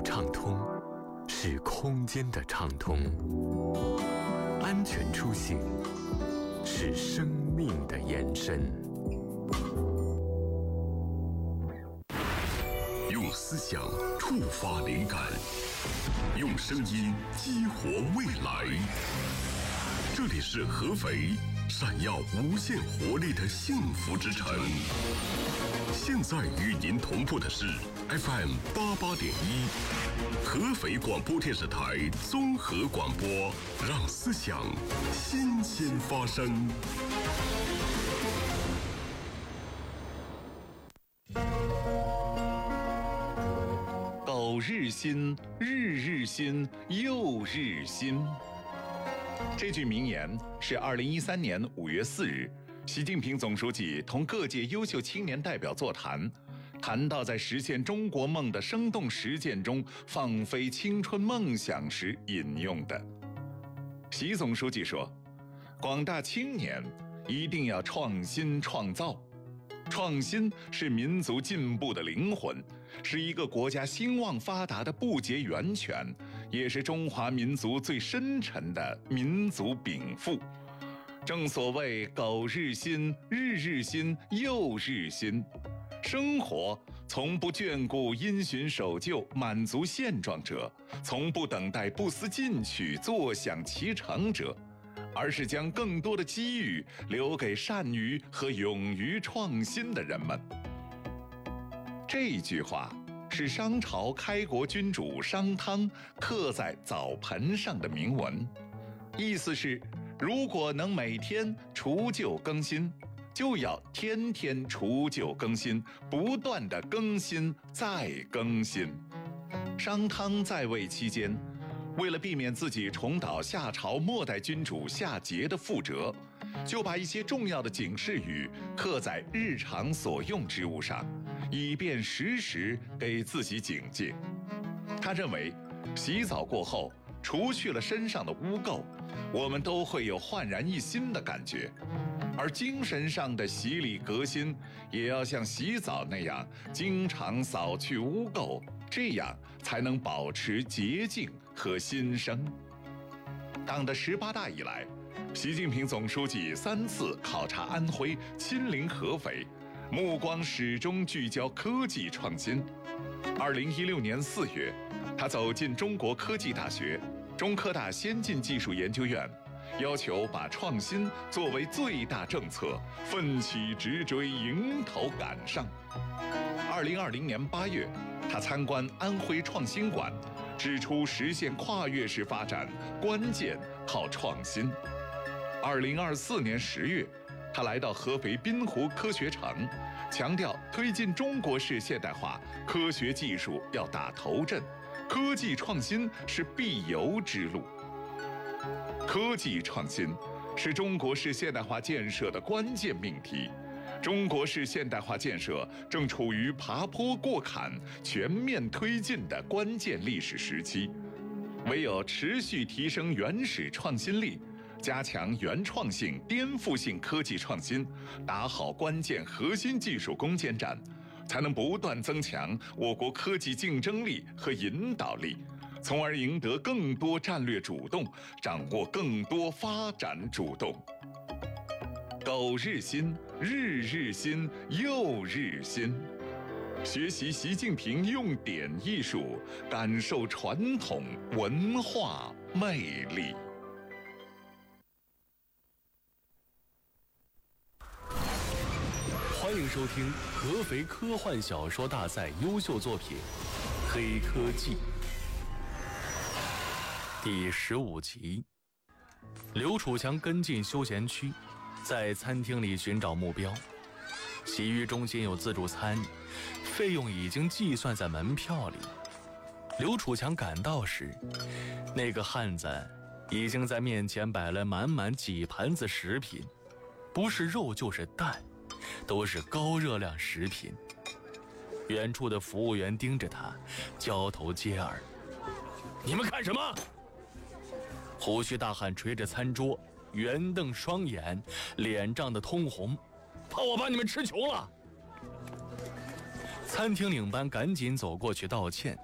畅通，是空间的畅通；安全出行，是生命的延伸。用思想触发灵感，用声音激活未来。这里是合肥，闪耀无限活力的幸福之城。现在与您同步的是 FM 88.1，合肥广播电视台综合广播，让思想新鲜发生。 苟日新，日日新，又日新。这句名言是2013年5月4日，习近平总书记同各界优秀青年代表座谈，谈到在实现中国梦的生动实践中放飞青春梦想时引用的。习总书记说，广大青年一定要创新创造。创新是民族进步的灵魂，是一个国家兴旺发达的不竭源泉，也是中华民族最深沉的民族禀赋。正所谓苟日新，日日新，又日新。生活从不眷顾因循守旧、满足现状者，从不等待不思进取、坐享其成者，而是将更多的机遇留给善于和勇于创新的人们。这句话是商朝开国君主商汤刻在澡盆上的铭文，意思是，如果能每天除旧更新，就要天天除旧更新，不断地更新再更新。商汤在位期间，为了避免自己重蹈夏朝末代君主夏桀的覆辙，就把一些重要的警示语刻在日常所用之物上，以便时时给自己警戒。他认为，洗澡过后，除去了身上的污垢，我们都会有焕然一新的感觉。而精神上的洗礼革新，也要像洗澡那样，经常扫去污垢，这样才能保持洁净和新生。党的18大以来，习近平总书记3次考察安徽，亲临合肥，目光始终聚焦科技创新。2016年4月，他走进中国科技大学、中科大先进技术研究院，要求把创新作为最大政策，奋起直追，迎头赶上。2020年8月，他参观安徽创新馆，指出实现跨越式发展关键靠创新。2024年10月，他来到合肥滨湖科学城，强调推进中国式现代化，科学技术要打头阵，科技创新是必由之路。科技创新是中国式现代化建设的关键命题。中国式现代化建设正处于爬坡过坎、全面推进的关键历史时期，唯有持续提升原始创新力，加强原创性、颠覆性科技创新，打好关键核心技术攻坚战，才能不断增强我国科技竞争力和引导力，从而赢得更多战略主动，掌握更多发展主动。苟日新，日日新，又日新。学习习近平用典艺术，感受传统文化魅力。 欢迎收听合肥科幻小说大赛优秀作品《黑科技》第15集。刘楚强跟进休闲区，在餐厅里寻找目标。洗浴中心有自助餐，费用已经计算在门票里。刘楚强赶到时，那个汉子已经在面前摆了满满几盘子食品，不是肉就是蛋，都是高热量食品。远处的服务员盯着他，交头接耳：“你们看什么？”胡须大汉捶着餐桌，圆瞪双眼，脸涨得通红，怕我把你们吃穷了。餐厅领班赶紧走过去道歉，